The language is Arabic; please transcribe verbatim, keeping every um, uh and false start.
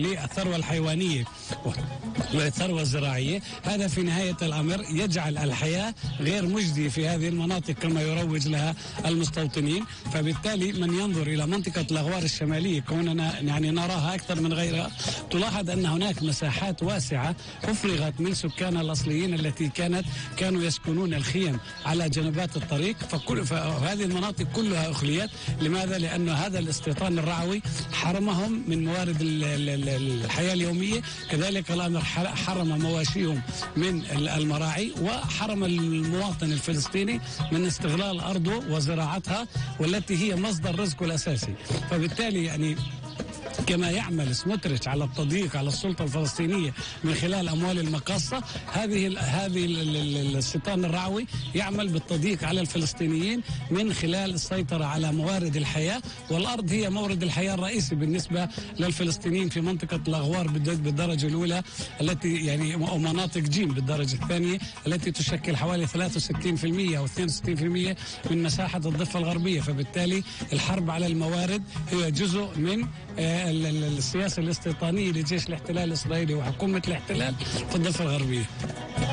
للثروة الحيوانية والثروة الزراعية. هذا في نهاية الأمر يجعل الحياة غير مجدية في هذه المناطق كما يروج لها المستوطنين. فبالتالي من ينظر إلى منطقة الأغوار الشمالية كوننا يعني نراها أكثر من غيرها، تلاحظ أن هناك مساحات واسعة أفرغت من سكان الأصليين التي كانت كانوا يسكنون الخيم على جنبات الطريق. فكل فهذه المناطق كلها أخليت. لماذا؟ لأن هذا الاستيطان الرعوي حرمهم من موارد الحياة اليومية، كذلك الأمر حرم مواشيهم من المراعي، وحرم المواطن الفلسطيني من استغلال أرضه وزراعتها والتي هي مصدر رزقه الأساسي. فبالتالي يعني كما يعمل سموتريتش على التضييق على السلطة الفلسطينية من خلال أموال المقاصة، هذه هذه الاستيطان الرعوي يعمل بالتضييق على الفلسطينيين من خلال السيطرة على موارد الحياة. والأرض هي مورد الحياة الرئيسي بالنسبة للفلسطينيين في منطقة الأغوار بالدرجة الأولى التي يعني ومناطق جيم بالدرجة الثانية التي تشكل حوالي ثلاثة وستين بالمئة أو اثنين وستين بالمئة من مساحة الضفة الغربية. فبالتالي الحرب على الموارد هي جزء من السياسة الاستيطانية لجيش الاحتلال الإسرائيلي وحكومة الاحتلال في الضفة الغربية.